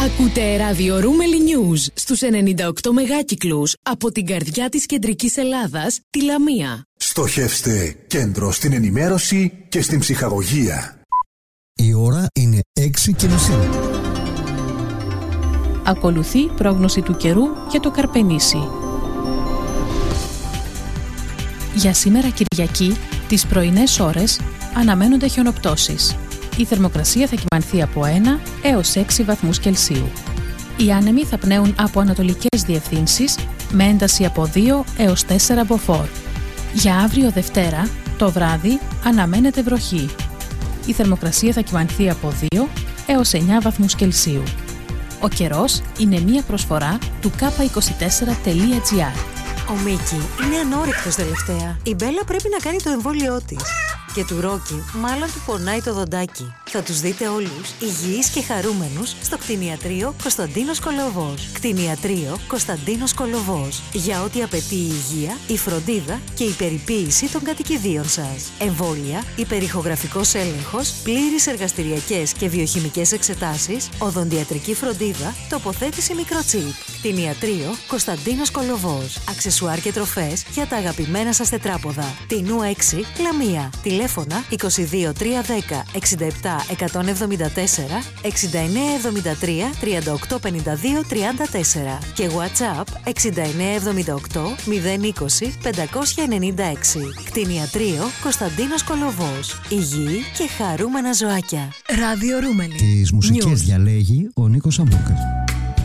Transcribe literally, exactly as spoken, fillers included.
Ακούτε ράδιο Ρούμελι News στους ενενήντα οκτώ μεγάκυκλους από την καρδιά της κεντρικής Ελλάδας, τη Λαμία. Στοχεύστε κέντρο στην ενημέρωση και στην ψυχαγωγία. Η ώρα είναι έξι και μισή. Ακολουθεί πρόγνωση του καιρού για το Καρπενήσι. Για σήμερα Κυριακή, τις πρωινές ώρες, αναμένονται χιονοπτώσεις. Η θερμοκρασία θα κυμανθεί από ένα έως έξι βαθμούς Κελσίου. Οι άνεμοι θα πνέουν από ανατολικές διευθύνσεις με ένταση από δύο έως τέσσερα μποφόρ. Για αύριο Δευτέρα, το βράδυ, αναμένεται βροχή. Η θερμοκρασία θα κυμανθεί από δύο έως εννιά βαθμούς Κελσίου. Ο καιρός είναι μία προσφορά του κάπα είκοσι τέσσερα τελεία τζι άρ. Ο Μίκη είναι ανόρεκτος τελευταία. Η Μπέλα πρέπει να κάνει το εμβόλιό της. Και του Ρόκι μάλλον του πονάει το δοντάκι. Θα τους δείτε όλους υγιείς και χαρούμενους στο κτηνιατρίο Κωνσταντίνος Κολοβός. Κτηνιατρίο Κωνσταντίνος Κολοβός. Για ό,τι απαιτεί η υγεία, η φροντίδα και η περιποίηση των κατοικιδίων σας. Εμβόλια, υπερηχογραφικός έλεγχος, πλήρεις εργαστηριακές και βιοχημικές εξετάσεις, οδοντιατρική φροντίδα, τοποθέτηση μικροτσίπ. Κτηνιατρίο Κωνσταντίνος Κολοβός. Αξεσουάρ και τροφές για τα αγαπημένα σας τετράποδα. Τινού έξι, Λαμία. Τηλέφωνα είκοσι δύο τριακόσια δέκα εξήντα επτά εκατόν εβδομήντα τέσσερα, εξήντα εννέα εβδομήντα τρία τριάντα οκτώ πενήντα δύο τριάντα τέσσερα και WhatsApp εξήντα εννέα εβδομήντα οκτώ μηδέν είκοσι πεντακόσια ενενήντα έξι. Κτηνιατρίο Κωνσταντίνος Κολοβός. Υγιή και χαρούμενα ζωάκια. Ράδιο Ρούμελι. Τις μουσικές News. διαλέγει ο Νίκος Αμπούρκας.